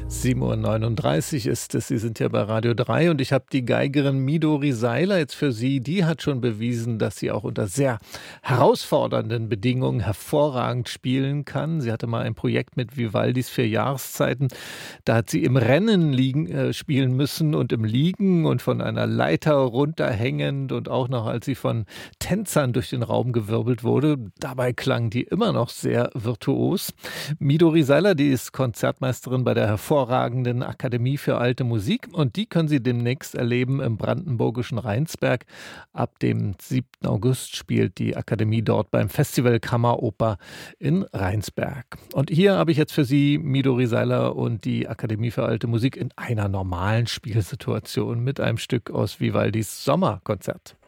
7:39 Uhr ist es. Sie sind ja bei Radio 3 und ich habe die Geigerin Midori Seiler jetzt für Sie. Die hat schon bewiesen, dass sie auch unter sehr herausfordernden Bedingungen hervorragend spielen kann. Sie hatte mal ein Projekt mit Vivaldis 4 Jahreszeiten. Da hat sie im Rennen spielen müssen und im Liegen und von einer Leiter runterhängend und auch noch, als sie von Tänzern durch den Raum gewirbelt wurde. Dabei klang die immer noch sehr virtuos. Midori Seiler, die ist Konzertmeisterin bei der hervorragenden Akademie für Alte Musik und die können Sie demnächst erleben im brandenburgischen Rheinsberg. Ab dem 7. August spielt die Akademie dort beim Festival Kammeroper in Rheinsberg. Und hier habe ich jetzt für Sie Midori Seiler und die Akademie für Alte Musik in einer normalen Spielsituation mit einem Stück aus Vivaldis Sommerkonzert.